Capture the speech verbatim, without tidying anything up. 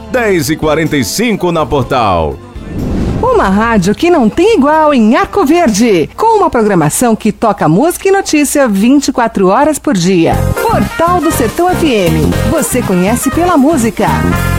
dez e quarenta e cinco na Portal. Uma rádio que não tem igual em Arco Verde, com uma programação que toca música e notícia vinte e quatro horas por dia. Portal do Sertão F M. Você conhece pela música.